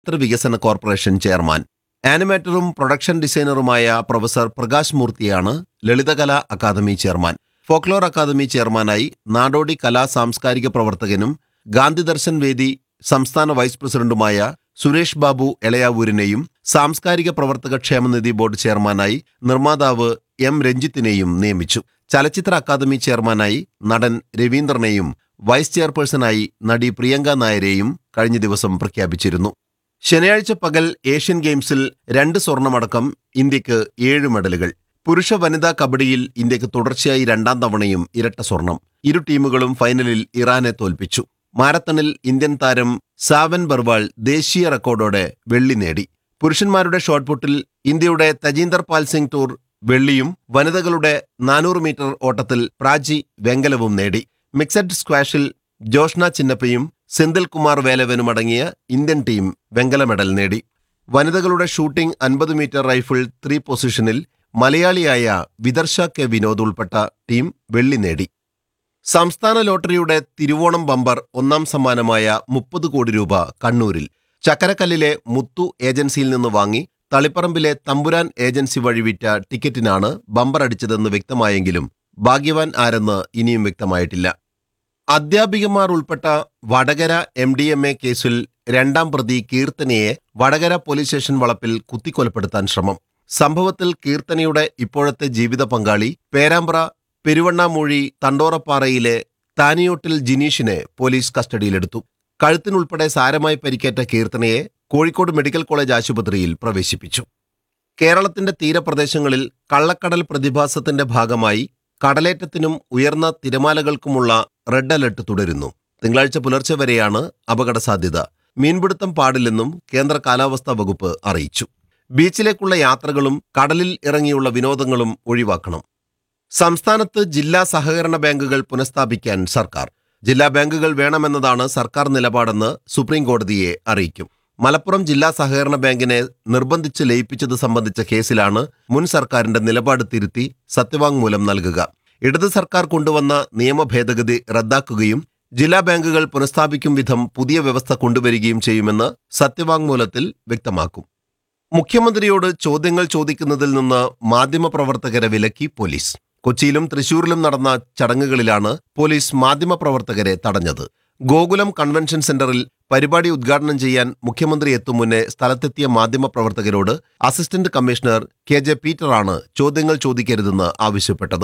വികസന corporation chairman. ആനിമേറ്ററും production ഡിസൈനറുമായ professor Prakash മൂർത്തിയാണ് Lalithakala academy chairman. Folklore academy ചെയർമാനായി നാടോടി കലാ സാംസ്കാരിക പ്രവർത്തകനും ഗാന്ധി ദർശൻ വേദി സംസ്ഥാന വൈസ് പ്രസിഡന്റുമായ സുരേഷ് ബാബു എളയാവൂരിനെയും സാംസ്കാരിക പ്രവർത്തക ക്ഷേമനിധി ബോർഡ് ചെയർമാനായി നിർമ്മാതാവ് എം രഞ്ജിത്തിനെയും നിയമിച്ചു. ചലച്ചിത്ര അക്കാദമി ചെയർമാനായി നടൻ രവീന്ദ്രനെയും വൈസ് ചെയർപേഴ്സണായി നടി പ്രിയങ്ക നായരെയും കഴിഞ്ഞ ദിവസം പ്രഖ്യാപിച്ചിരുന്നു. ശനിയാഴ്ച പകൽ ഏഷ്യൻ ഗെയിംസിൽ 2 സ്വർണമടക്കം ഇന്ത്യക്ക് 7 മെഡലുകൾ. പുരുഷ വനിതാ കബഡിയിൽ ഇന്ത്യക്ക് തുടർച്ചയായി 2ാം തവണയും ഇരട്ട സ്വർണം. ഇരു ടീമുകളും ഫൈനലിൽ ഇറാനെ തോൽപ്പിച്ചു. മാരത്തണിൽ ഇന്ത്യൻ താരം സാവൻ ബർവാൾ ദേശീയ റെക്കോർഡോടെ വെള്ളി നേടി. പുരുഷന്മാരുടെ ഷോട്ട്പുട്ടിൽ ഇന്ത്യയുടെ തജീന്ദർ പാൽ സിംഗ് ടൂർ വെള്ളിയും വനിതകളുടെ 400 മീറ്റർ ഓട്ടത്തിൽ പ്രാചി വെങ്കലവും നേടി. മിക്സഡ് സ്ക്വാഷിൽ ജോഷ്ന ചിന്നപ്പയും സെന്തിൽ കുമാർ വേലവനും അടങ്ങിയ ഇന്ത്യൻ ടീം വെങ്കല മെഡൽ നേടി. വനിതകളുടെ ഷൂട്ടിംഗ് 50 മീറ്റർ റൈഫിൾ 3 പൊസിഷനിൽ മലയാളിയായ വിദർശ കെ വിനോദ് ഉൾപ്പെട്ട ടീം വെള്ളി നേടി. സംസ്ഥാന ലോട്ടറിയുടെ തിരുവോണം ബമ്പർ 1ാം സമ്മാനമായ 30 കോടി രൂപ കണ്ണൂരിൽ ചക്കരക്കല്ലിലെ മുത്തു ഏജൻസിയിൽ നിന്ന് വാങ്ങി തളിപ്പറമ്പിലെ തമ്പുരാൻ ഏജൻസി വഴി വിറ്റ ടിക്കറ്റിനാണ് ബമ്പർ അടിച്ചതെന്ന് വ്യക്തമായെങ്കിലും ഭാഗ്യവാൻ ആരെന്ന് ഇനിയും വ്യക്തമായിട്ടില്ല. അധ്യാപികമാർ ഉൾപ്പെട്ട വടകര MDMA കേസിൽ 2ാം പ്രതി കീർത്തനയെ വടകര പോലീസ് സ്റ്റേഷൻ വളപ്പിൽ കുത്തിക്കൊലപ്പെടുത്താൻ ശ്രമം. സംഭവത്തിൽ കീർത്തനയുടെ ഇപ്പോഴത്തെ ജീവിത പങ്കാളി പേരാമ്പ്ര പെരുവണ്ണാമൂഴി തണ്ടോറപ്പാറയിലെ താനിയോട്ടിൽ ജിനീഷിനെ പോലീസ് കസ്റ്റഡിയിലെടുത്തു. കഴുത്തിനുൾപ്പെടെ സാരമായി പരിക്കേറ്റ കീർത്തനയെ കോഴിക്കോട് മെഡിക്കൽ കോളേജ് ആശുപത്രിയിൽ പ്രവേശിപ്പിച്ചു. കേരളത്തിന്റെ തീരപ്രദേശങ്ങളിൽ കള്ളക്കടൽ പ്രതിഭാസത്തിന്റെ ഭാഗമായി കടലേറ്റത്തിനും ഉയർന്ന തിരമാലകൾക്കുമുള്ള റെഡ് അലർട്ട് തുടരുന്നു. തിങ്കളാഴ്ച പുലർച്ചെ വരെയാണ് അപകട സാധ്യത. മീൻപിടുത്തം പാടില്ലെന്നും കേന്ദ്ര കാലാവസ്ഥാ വകുപ്പ് അറിയിച്ചു. ബീച്ചിലേക്കുള്ള യാത്രകളും കടലിൽ ഇറങ്ങിയുള്ള വിനോദങ്ങളും ഒഴിവാക്കണം. സംസ്ഥാനത്ത് ജില്ലാ സഹകരണ ബാങ്കുകൾ പുനഃസ്ഥാപിക്കാൻ സർക്കാർ. ജില്ലാ ബാങ്കുകൾ വേണമെന്നതാണ് സർക്കാർ നിലപാടെന്ന് സുപ്രീം കോടതിയെ അറിയിക്കും. മലപ്പുറം ജില്ലാ സഹകരണ ബാങ്കിനെ നിർബന്ധിച്ച് ലയിപ്പിച്ചത് സംബന്ധിച്ച കേസിലാണ് മുൻ സർക്കാരിന്റെ നിലപാട് തിരുത്തി സത്യവാങ്മൂലം നൽകുക. ഇടത് സർക്കാർ കൊണ്ടുവന്ന നിയമ ഭേദഗതി റദ്ദാക്കുകയും ജില്ലാ ബാങ്കുകൾ പുനഃസ്ഥാപിക്കും വിധം പുതിയ വ്യവസ്ഥ കൊണ്ടുവരികയും ചെയ്യുമെന്ന് സത്യവാങ്മൂലത്തിൽ വ്യക്തമാക്കും. മുഖ്യമന്ത്രിയോട് ചോദ്യങ്ങൾ ചോദിക്കുന്നതിൽ നിന്ന് മാധ്യമപ്രവർത്തകരെ വിലക്കി പോലീസ്. കൊച്ചിയിലും തൃശൂരിലും നടന്ന ചടങ്ങുകളിലാണ് പോലീസ് മാധ്യമപ്രവർത്തകരെ തടഞ്ഞത്. ഗോകുലം കൺവെൻഷൻ സെന്ററിൽ പരിപാടി ഉദ്ഘാടനം ചെയ്യാൻ മുഖ്യമന്ത്രി എത്തും മുന്നേ സ്ഥലത്തെത്തിയ മാധ്യമപ്രവർത്തകരോട് അസിസ്റ്റന്റ് കമ്മീഷണർ KJ പീറ്ററാണ് ചോദ്യങ്ങൾ ചോദിക്കരുതെന്ന് ആവശ്യപ്പെട്ടത്.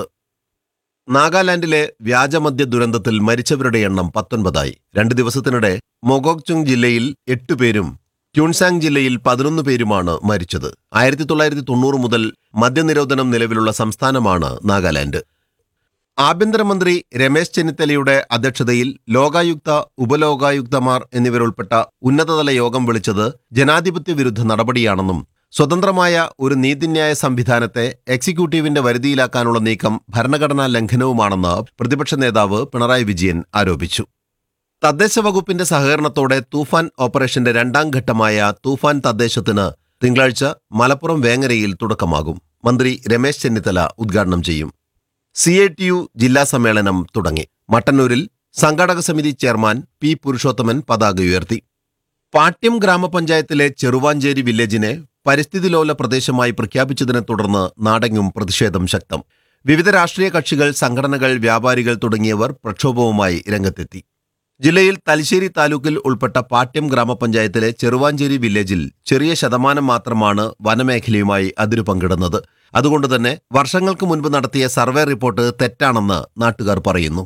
നാഗാലാൻഡിലെ വ്യാജമദ്യ ദുരന്തത്തിൽ മരിച്ചവരുടെ എണ്ണം 19ആയി. 2 ദിവസത്തിനിടെ മൊഗോക്ചുങ് ജില്ലയിൽ 8 പേരും ട്യൂൺസാങ് ജില്ലയിൽ 11 പേരുമാണ് മരിച്ചത്. 1990 മുതൽ മദ്യനിരോധനം നിലവിലുള്ള സംസ്ഥാനമാണ് നാഗാലാൻഡ്. ആഭ്യന്തരമന്ത്രി രമേശ് ചെന്നിത്തലയുടെ അധ്യക്ഷതയിൽ ലോകായുക്ത, ഉപലോകായുക്തമാർ എന്നിവരുൾപ്പെട്ട ഉന്നതതല യോഗം വിളിച്ചത് ജനാധിപത്യ വിരുദ്ധ നടപടിയാണെന്നും സ്വതന്ത്രമായ ഒരു നീതിന്യായ സംവിധാനത്തെ എക്സിക്യൂട്ടീവിന്റെ വരുതിയിലാക്കാനുള്ള നീക്കം ഭരണഘടനാ ലംഘനവുമാണെന്ന് പ്രതിപക്ഷ നേതാവ് പിണറായി വിജയൻ ആരോപിച്ചു. തദ്ദേശ വകുപ്പിന്റെ സഹകരണത്തോടെ തൂഫാൻ ഓപ്പറേഷന്റെ 2ാം ഘട്ടമായ തൂഫാൻ തദ്ദേശത്തിന് തിങ്കളാഴ്ച മലപ്പുറം വേങ്ങരയിൽ തുടക്കമാകും. മന്ത്രി രമേശ് ചെന്നിത്തല ഉദ്ഘാടനം ചെയ്യും. CITU ജില്ലാ സമ്മേളനം തുടങ്ങി. മട്ടന്നൂരിൽ സംഘാടക സമിതി ചെയർമാൻ P. പുരുഷോത്തമൻ പതാക ഉയർത്തി. പാട്യം ഗ്രാമപഞ്ചായത്തിലെ ചെറുവാഞ്ചേരി വില്ലേജിനെ പരിസ്ഥിതി ലോല പ്രദേശമായി പ്രഖ്യാപിച്ചതിനെ തുടർന്ന് നാടെങ്ങും പ്രതിഷേധം ശക്തം. വിവിധ രാഷ്ട്രീയ കക്ഷികൾ, സംഘടനകൾ, വ്യാപാരികൾ തുടങ്ങിയവർ പ്രക്ഷോഭവുമായി രംഗത്തെത്തി. ജില്ലയിൽ തലശ്ശേരി താലൂക്കിൽ ഉൾപ്പെട്ട പാട്യം ഗ്രാമപഞ്ചായത്തിലെ ചെറുവാഞ്ചേരി വില്ലേജിൽ ചെറിയ ശതമാനം മാത്രമാണ് വനമേഖലയുമായി അതിരു പങ്കിടുന്നത്. അതുകൊണ്ടുതന്നെ വർഷങ്ങൾക്ക് മുൻപ് നടത്തിയ സർവേ റിപ്പോർട്ട് തെറ്റാണെന്ന് നാട്ടുകാർ പറയുന്നു.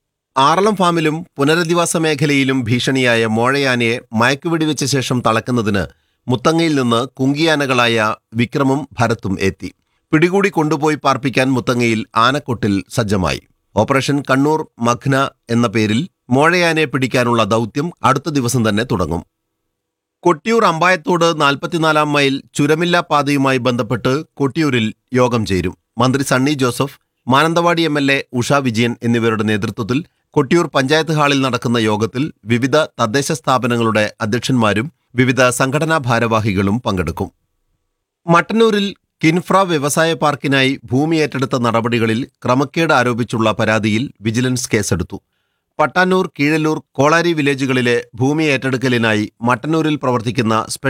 ആറളം ഫാമിലും പുനരധിവാസ മേഖലയിലും ഭീഷണിയായ മോഴയാനയെ മയക്കുവെടിവെച്ച ശേഷം തളക്കുന്നതിന് മുത്തങ്ങയിൽ നിന്ന് കുങ്കിയാനകളായ വിക്രമും ഭരത്തും എത്തി. പിടികൂടി കൊണ്ടുപോയി പാർപ്പിക്കാൻ മുത്തങ്ങയിൽ ആനക്കൊട്ടിൽ സജ്ജമായി. ഓപ്പറേഷൻ കണ്ണൂർ മഖ്ന എന്ന പേരിൽ മോഴയാനയെ പിടിക്കാനുള്ള ദൗത്യം അടുത്ത ദിവസം തന്നെ തുടങ്ങും. കൊട്ടിയൂർ അമ്പായത്തോട് 44-ാം മൈൽ ചുരമില്ലാ പാതയുമായി ബന്ധപ്പെട്ട് കൊട്ടിയൂരിൽ യോഗം ചേരും. മന്ത്രി സണ്ണി ജോസഫ്, മാനന്തവാടി MLA ഉഷ വിജയൻ എന്നിവരുടെ നേതൃത്വത്തിൽ കൊട്ടിയൂർ പഞ്ചായത്ത് ഹാളിൽ നടക്കുന്ന യോഗത്തിൽ വിവിധ തദ്ദേശ സ്ഥാപനങ്ങളുടെ അധ്യക്ഷന്മാരും വിവിധ സംഘടനാ ഭാരവാഹികളും പങ്കെടുക്കും. മട്ടന്നൂരിൽ കിൻഫ്ര വ്യവസായ പാർക്കിനായി ഭൂമി ഏറ്റെടുത്ത നടപടികളിൽ ക്രമക്കേട് ആരോപിച്ചുള്ള പരാതിയിൽ വിജിലൻസ് കേസെടുത്തു. പട്ടാന്നൂർ, കീഴല്ലൂർ, കോളാരി വില്ലേജുകളിലെ ഭൂമി ഏറ്റെടുക്കലിനായി മട്ടന്നൂരിൽ പ്രവർത്തിക്കുന്ന